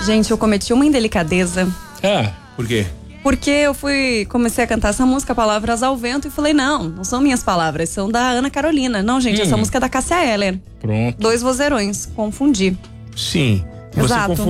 Gente, eu cometi uma indelicadeza. Ah, por quê? Porque eu comecei a cantar essa música, Palavras ao Vento, e falei, não são minhas palavras, são da Ana Carolina. Não, gente, essa música é da Cássia Eller. Pronto. 2 vozeirões, confundi. Sim. Você Exato.